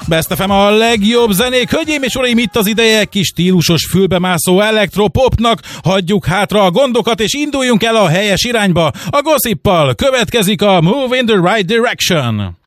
Best FM a legjobb zenék. Hölgyeim és uraim, itt az ideje kis stílusos fülbemászó elektropopnak. Hagyjuk hátra a gondokat és induljunk el a helyes irányba. A Gossippal következik a Move in the Right Direction.